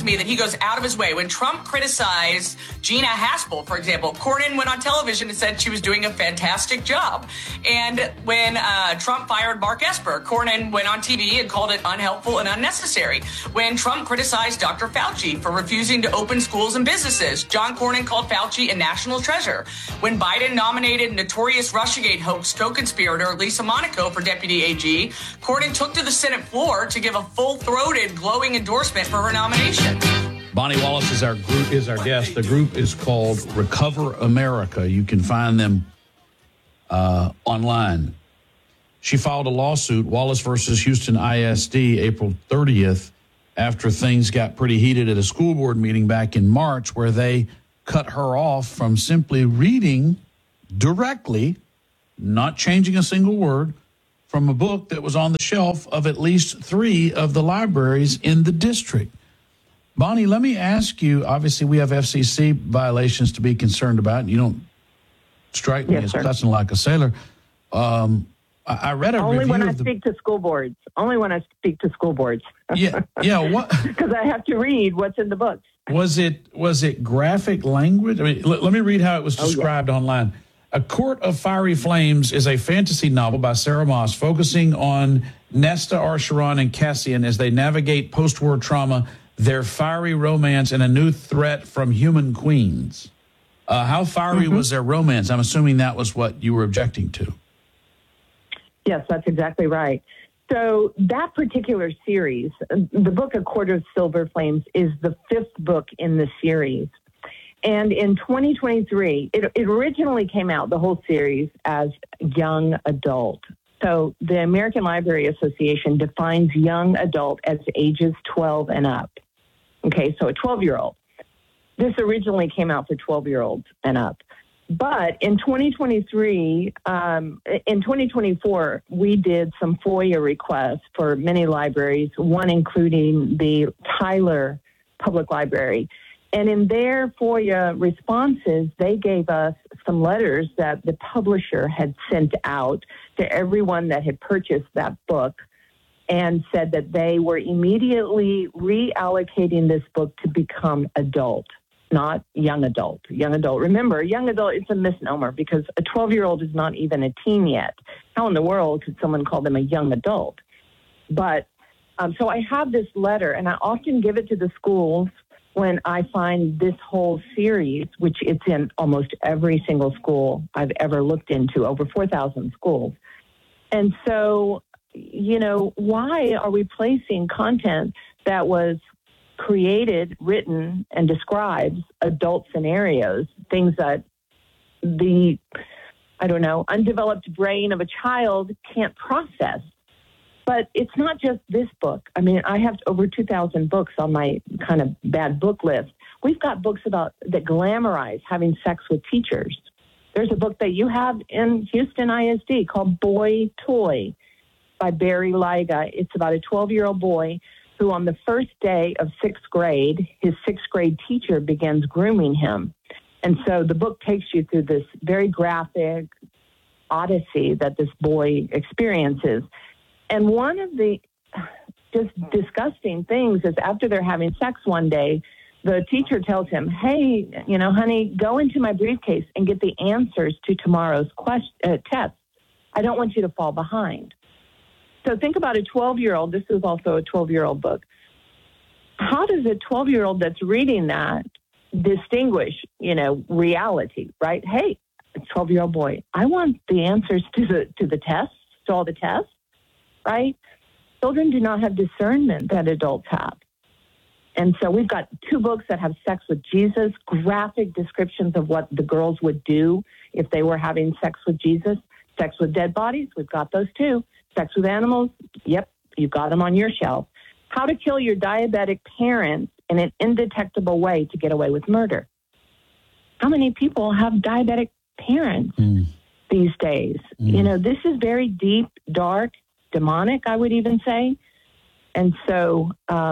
me that he goes out of his way. When Trump criticized Gina Haspel, for example, Cornyn went on television and said she was doing a fantastic job. And when Trump fired Mark Esper, Cornyn went on TV and called it unhelpful and unnecessary. When Trump criticized Dr. Fauci for refusing to open schools and businesses, John Cornyn called Fauci a national treasure. When Biden nominated notorious Russiagate hoax co-conspirator Lisa Monaco for deputy AG, Cornyn took to the Senate floor to give a full-throated, glowing endorsement for her nomination. Bonnie Wallace is our guest. The group is called Recover America. You can find them online. She filed a lawsuit, Wallace versus Houston ISD, April 30th, after things got pretty heated at a school board meeting back in March, where they cut her off from simply reading directly, not changing a single word, from a book that was on the shelf of at least 3 of the libraries in the district. Bonnie, let me ask you, obviously we have FCC violations to be concerned about, and you don't strike me as cussing like a sailor. I read a Only review when I of the... speak to school boards. Only when I speak to school boards. Yeah, what? Because I have to read what's in the books. Was it graphic language? I mean, let me read how it was described online. A Court of Fiery Flames is a fantasy novel by Sarah Moss focusing on Nesta Archeron and Cassian as they navigate post-war trauma, their fiery romance, and a new threat from human queens. How fiery was their romance? I'm assuming that was what you were objecting to. Yes, that's exactly right. So that particular series, the book A Court of Silver Flames, is the 5th book in the series. And in 2023, it originally came out, the whole series, as young adult. So the American Library Association defines young adult as ages 12 and up. Okay, so a 12-year-old. This originally came out for 12-year-olds and up. But in 2023, in 2024, we did some FOIA requests for many libraries, one including the Tyler Public Library. And in their FOIA responses, they gave us some letters that the publisher had sent out to everyone that had purchased that book and said that they were immediately reallocating this book to become adult. Not young adult. Young adult. Remember, young adult, it's a misnomer because a 12-year-old is not even a teen yet. How in the world could someone call them a young adult? But so I have this letter, and I often give it to the schools when I find this whole series, which it's in almost every single school I've ever looked into, over 4,000 schools. And so, you know, why are we placing content that was created, written, and describes adult scenarios, things that the, undeveloped brain of a child can't process? But it's not just this book. I mean, I have over 2,000 books on my kind of bad book list. We've got books that glamorize having sex with teachers. There's a book that you have in Houston ISD called Boy Toy by Barry Liga. It's about a 12-year-old boy who on the first day of 6th grade, his 6th grade teacher begins grooming him. And so the book takes you through this very graphic odyssey that this boy experiences. And one of the just disgusting things is after they're having sex one day, the teacher tells him, hey, honey, go into my briefcase and get the answers to tomorrow's tests. I don't want you to fall behind. So think about a 12-year-old. This is also a 12-year-old book. How does a 12-year-old that's reading that distinguish, reality, right? Hey, a 12-year-old boy, I want the answers to the tests, to all the tests, right? Children do not have discernment that adults have. And so we've got 2 books that have sex with Jesus, graphic descriptions of what the girls would do if they were having sex with Jesus. Sex with dead bodies, we've got those too. Sex with animals, yep, you've got them on your shelf. How to kill your diabetic parents in an indetectable way to get away with murder. How many people have diabetic parents these days? This is very deep, dark, demonic, I would even say. And so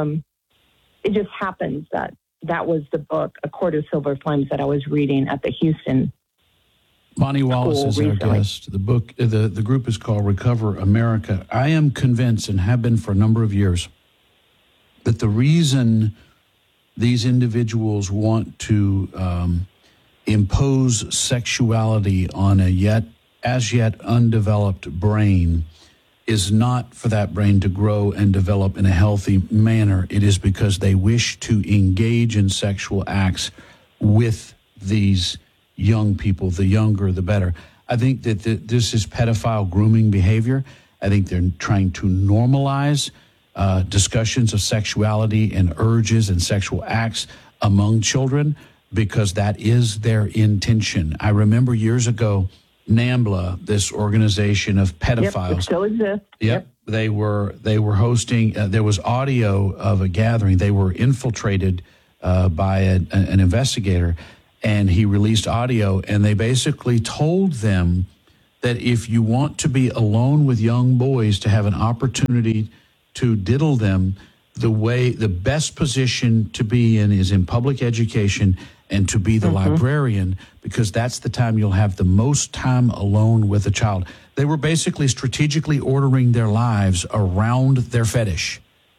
it just happens that was the book, A Court of Silver Flames, that I was reading at the Houston Bonnie Wallace is our guest. The book, the group is called Recover America. I am convinced, and have been for a number of years, that the reason these individuals want to impose sexuality on a as yet undeveloped brain is not for that brain to grow and develop in a healthy manner. It is because they wish to engage in sexual acts with these young people. The younger, the better. I think that this is pedophile grooming behavior. I think they're trying to normalize discussions of sexuality and urges and sexual acts among children because that is their intention. I remember years ago, NAMBLA, this organization of pedophiles. Yep, it still exists. Yep. They were hosting, there was audio of a gathering. They were infiltrated by an investigator, and he released audio, and they basically told them that if you want to be alone with young boys to have an opportunity to diddle them, the best position to be in is in public education and to be the librarian, because that's the time you'll have the most time alone with a child. They were basically strategically ordering their lives around their fetish.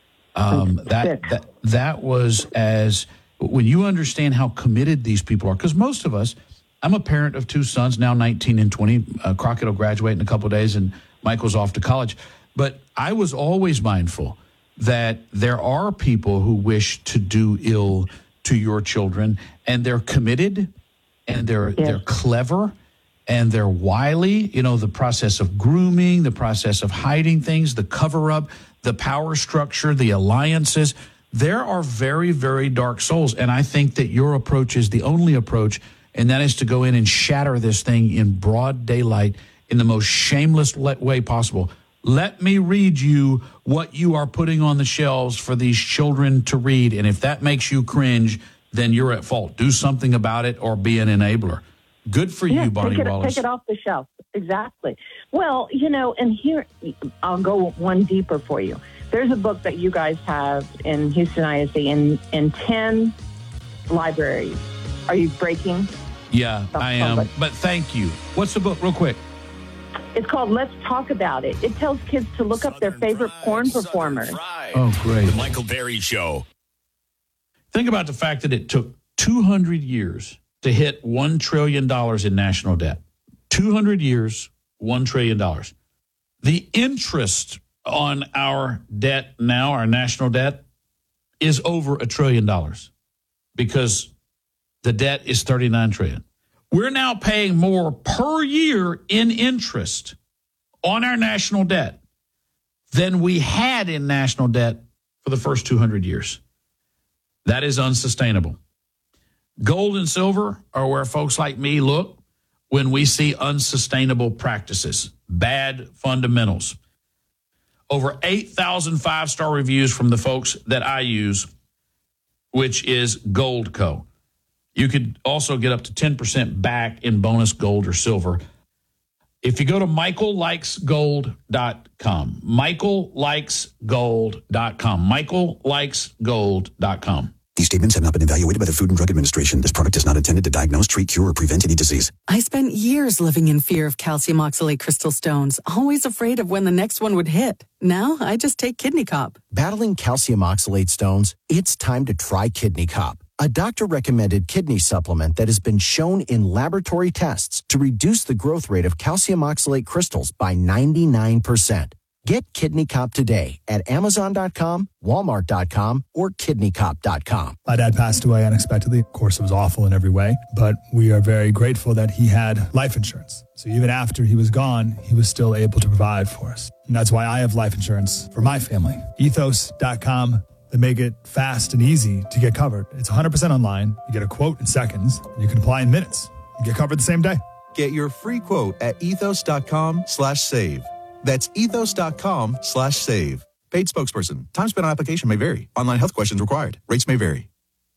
That was when you understand how committed these people are, because most of us, I'm a parent of two sons, now 19 and 20. Crockett will graduate in a couple of days, and Michael's off to college. But I was always mindful that there are people who wish to do ill to your children, and they're committed, and they're clever, and they're wily. You know, the process of grooming, the process of hiding things, the cover-up, the power structure, the alliances. There are very, very dark souls, and I think that your approach is the only approach, and that is to go in and shatter this thing in broad daylight in the most shameless way possible. Let me read you what you are putting on the shelves for these children to read, and if that makes you cringe, then you're at fault. Do something about it or be an enabler. Good for you, Bonnie Wallace. Take it off the shelf. Exactly. Well, you know, and here, I'll go one deeper for you. There's a book that you guys have in Houston ISD in 10 libraries. Are you breaking? Yeah, I am. But thank you. What's the book, real quick? It's called Let's Talk About It. It tells kids to look up their favorite porn performers. Oh, great. The Michael Berry Show. Think about the fact that it took 200 years to hit $1 trillion in national debt. 200 years, $1 trillion. The interest on our debt now, our national debt, is over $1 trillion because the debt is $39 trillion. We're now paying more per year in interest on our national debt than we had in national debt for the first 200 years. That is unsustainable. Gold and silver are where folks like me look when we see unsustainable practices, bad fundamentals. Over 8,000 five-star reviews from the folks that I use, which is Goldco. You could also get up to 10% back in bonus gold or silver. If you go to michaellikesgold.com, michaellikesgold.com, michaellikesgold.com. These statements have not been evaluated by the Food and Drug Administration. This product is not intended to diagnose, treat, cure, or prevent any disease. I spent years living in fear of calcium oxalate crystal stones, always afraid of when the next one would hit. Now I just take Kidney Cop. Battling calcium oxalate stones, it's time to try Kidney Cop, a doctor-recommended kidney supplement that has been shown in laboratory tests to reduce the growth rate of calcium oxalate crystals by 99%. Get Kidney Cop today at Amazon.com, Walmart.com, or KidneyCop.com. My dad passed away unexpectedly. Of course, it was awful in every way, but we are very grateful that he had life insurance. So even after he was gone, he was still able to provide for us. And that's why I have life insurance for my family. Ethos.com. They make it fast and easy to get covered. It's 100% online. You get a quote in seconds. You can apply in minutes. You get covered the same day. Get your free quote at ethos.com/save. That's ethos.com/save. Paid spokesperson. Time spent on application may vary. Online health questions required. Rates may vary.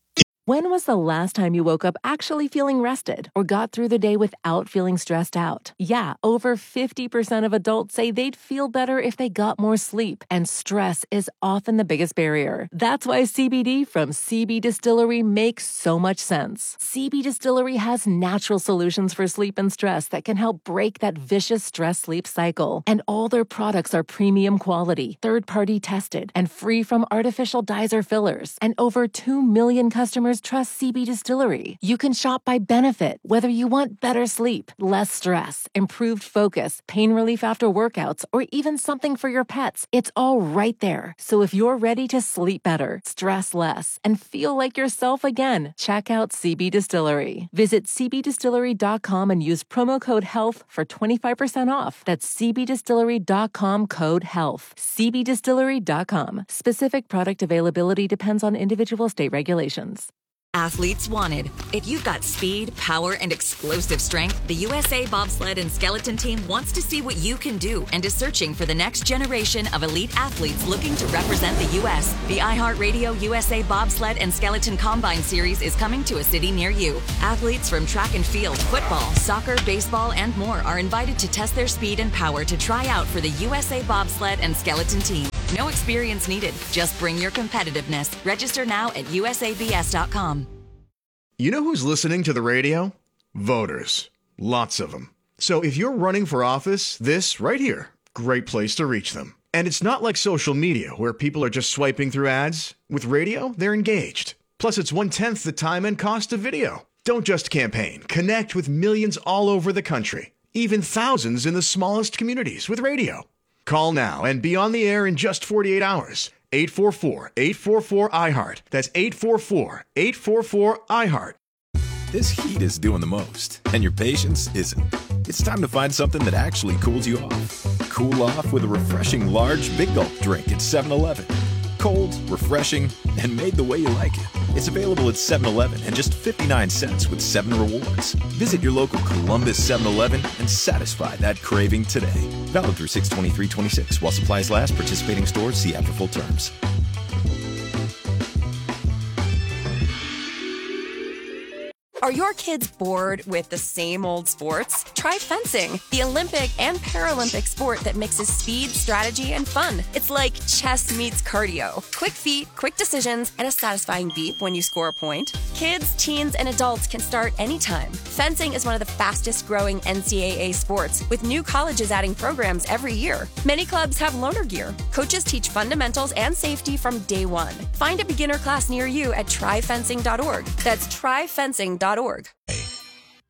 When was the last time you woke up actually feeling rested or got through the day without feeling stressed out? Yeah, over 50% of adults say they'd feel better if they got more sleep, and stress is often the biggest barrier. That's why CBD from CB Distillery makes so much sense. CB Distillery has natural solutions for sleep and stress that can help break that vicious stress-sleep cycle. And all their products are premium quality, third-party tested, and free from artificial dyes or fillers. And over 2 million customers trust CB Distillery. You can shop by benefit, whether you want better sleep, less stress, improved focus, pain relief after workouts, or even something for your pets. It's all right there. So if you're ready to sleep better, stress less, and feel like yourself again, check out CB Distillery. Visit cbdistillery.com and use promo code HEALTH for 25% off. That's cbdistillery.com, code HEALTH. cbdistillery.com. Specific product availability depends on individual state regulations. Athletes wanted. If you've got speed, power, and explosive strength, the USA Bobsled and Skeleton Team wants to see what you can do and is searching for the next generation of elite athletes looking to represent the U.S. The iHeartRadio USA Bobsled and Skeleton Combine Series is coming to a city near you. Athletes from track and field, football, soccer, baseball, and more are invited to test their speed and power to try out for the USA Bobsled and Skeleton Team. No experience needed. Just bring your competitiveness. Register now at usabs.com. You know who's listening to the radio? Voters. Lots of them. So if you're running for office, this right here, great place to reach them. And it's not like social media where people are just swiping through ads. With radio, they're engaged. Plus, it's 1/10 the time and cost of video. Don't just campaign. Connect with millions all over the country, even thousands in the smallest communities with radio. Call now and be on the air in just 48 hours. 844-844-IHEART. That's 844-844-IHEART. This heat is doing the most, and your patience isn't. It's time to find something that actually cools you off. Cool off with a refreshing large Big Gulp drink at 7-Eleven. Cold, refreshing, and made the way you like it. It's available at 7-Eleven and just 59 cents with 7 rewards. Visit your local Columbus 7-Eleven and satisfy that craving today. Valid through 6/23/26 while supplies last. Participating stores see after full terms. Are your kids bored with the same old sports? Try fencing, the Olympic and Paralympic sport that mixes speed, strategy, and fun. It's like chess meets cardio. Quick feet, quick decisions, and a satisfying beep when you score a point. Kids, teens, and adults can start anytime. Fencing is one of the fastest growing NCAA sports, with new colleges adding programs every year. Many clubs have loaner gear. Coaches teach fundamentals and safety from day one. Find a beginner class near you at tryfencing.org. That's tryfencing.org.